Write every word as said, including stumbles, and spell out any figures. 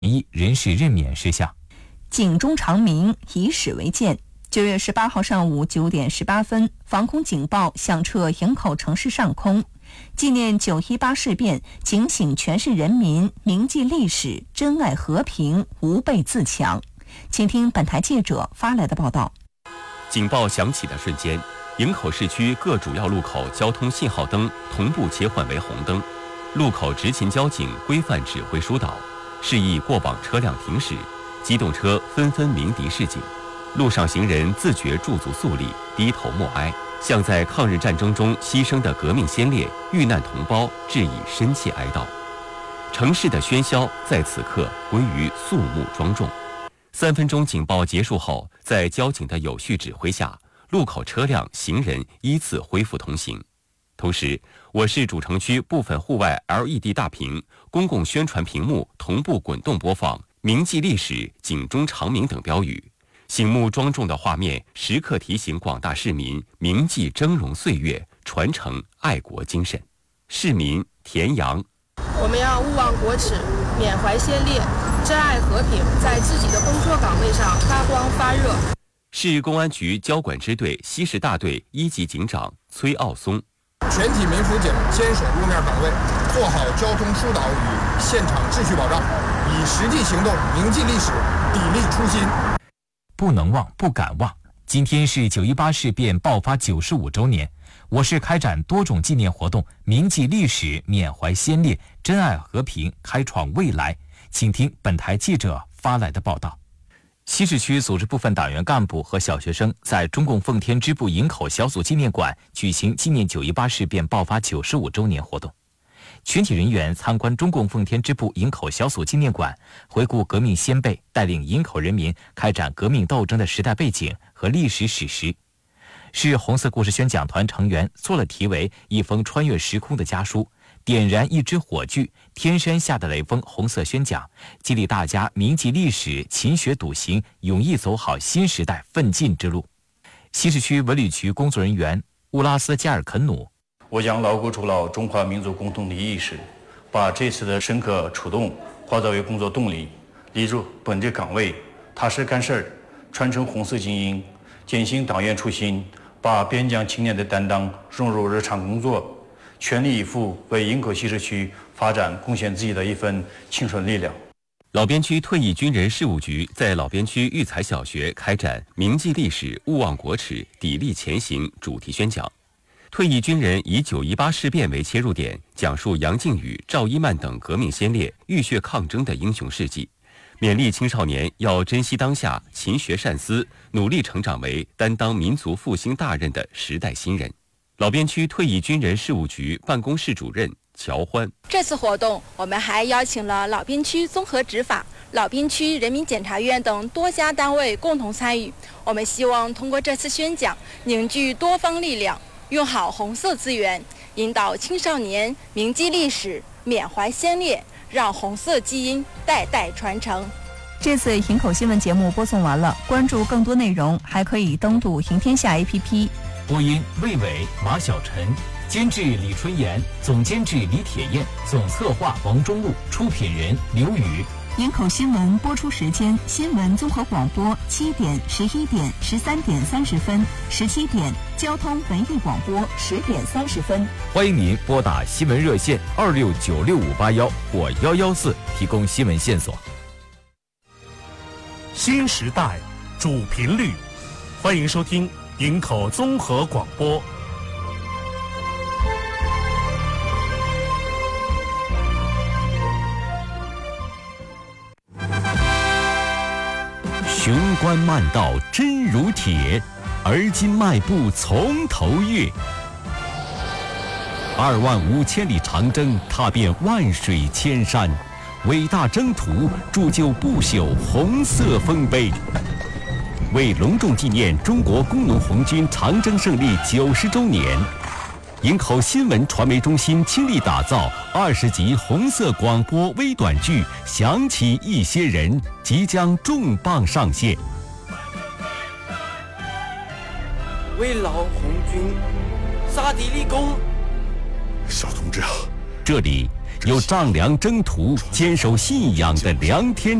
一人事任免事项。 警钟长鸣，以史为鉴。九月十八号上午九点十八分，防空警报响彻营口城市上空，纪念九一八事变，警醒全市人民铭记历史，珍爱和平，无备自强。请听本台记者发来的报道。 警报响起的瞬间，营口市区各主要路口交通信号灯同步切换为红灯，路口执勤交警规范指挥疏导，示意过往车辆停驶，机动车纷纷鸣笛示警。路上行人自觉驻足肃立，低头默哀，向在抗日战争中牺牲的革命先烈、遇难同胞致以深切哀悼。城市的喧嚣在此刻归于肃穆庄重。三分钟警报结束后，在交警的有序指挥下，路口车辆、行人依次恢复通行。同时，我市主城区部分户外 L E D 大屏、公共宣传屏幕同步滚动播放“铭记历史，警钟长鸣”等标语。醒目庄重的画面时刻提醒广大市民铭记峥嵘岁月，传承爱国精神。市民田阳： 我们要勿忘国耻，缅怀先烈，珍爱和平，在自己的工作岗位上发光发热。 市公安局交管支队西市大队一级警长崔奥松： 全体民辅警坚守路面岗位，做好交通疏导与现场秩序保障，以实际行动铭记历史，砥砺初心。 不能忘，不敢忘。今天是九一八事变爆发九十五周年，我市开展多种纪念活动，铭记历史，缅怀先烈，珍爱和平，开创未来。请听本台记者发来的报道。西市区组织部分党员干部和小学生在中共奉天支部营口小组纪念馆举行纪念九一八事变爆发九十五周年活动。全体人员参观中共奉天支部营口小组纪念馆，回顾革命先辈带领营口人民开展革命斗争的时代背景和历史史实。市红色故事宣讲团成员做了题为《一封穿越时空的家书》，点燃一支火炬，天山下的雷锋红色宣讲，激励大家铭记历史，勤学笃行，勇毅走好新时代奋进之路。西市区文旅局工作人员乌拉斯加尔肯努： 我将牢固筑牢中华民族共同体意识，把这次的深刻触动化作为工作动力，立足本职岗位，踏实干事儿，传承红色精英，践行党员初心，把边疆青年的担当融入日常工作，全力以赴为营口西市区发展贡献自己的一份青春力量。 老边区退役军人事务局在老边区育才小学开展铭记历史，勿忘国耻，砥砺前行主题宣讲。退役军人以九一八事变为切入点，讲述杨靖宇、赵一曼等革命先烈浴血抗争的英雄事迹，勉励青少年要珍惜当下，勤学善思，努力成长为担当民族复兴大任的时代新人。老边区退役军人事务局办公室主任乔欢： 这次活动我们还邀请了老边区综合执法、老边区人民检察院等多家单位共同参与。我们希望通过这次宣讲，凝聚多方力量，用好红色资源，引导青少年铭记历史，缅怀先烈，让红色基因代代传承。 这次营口新闻节目播送完了，关注更多内容还可以登录营天下 A P P。 播音魏伟、马晓晨，监制李春妍，总监制李铁燕，总策划王中路，出品人刘宇。 营口新闻播出时间：新闻综合广播七点、十一点、十三点三十分、十七点；交通文艺广播十点三十分。 欢迎您拨打新闻热线二六九六五八幺或幺幺四提供新闻线索。 新时代主频率，欢迎收听营口综合广播。 雄关漫道真如铁，而今迈步从头越。二万五千里长征踏遍万水千山，伟大征途铸就不朽红色丰碑。为隆重纪念中国工农红军长征胜利九十周年，营口新闻传媒中心倾力打造二十集红色广播微短剧《想起一些人》，即将重磅上线。 为老红军杀敌立功。 小同志啊，这里有丈量征途、坚守信仰的良天